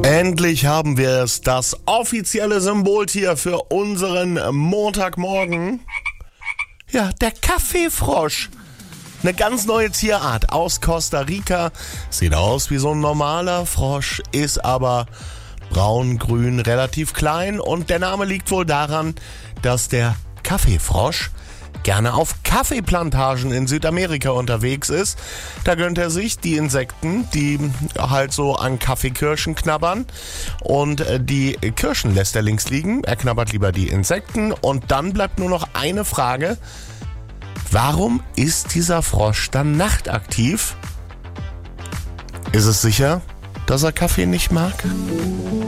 Endlich haben wir es, das offizielle Symboltier für unseren Montagmorgen. Ja, der Kaffeefrosch. Eine ganz neue Tierart aus Costa Rica. Sieht aus wie so ein normaler Frosch, ist aber braun-grün, relativ klein. Und der Name liegt wohl daran, dass der Kaffeefrosch gerne auf Kaffeeplantagen in Südamerika unterwegs ist. Da gönnt er sich die Insekten, die halt so an Kaffeekirschen knabbern. Und die Kirschen lässt er links liegen. Er knabbert lieber die Insekten. Und dann bleibt nur noch eine Frage. Warum ist dieser Frosch dann nachtaktiv? Ist es sicher, dass er Kaffee nicht mag?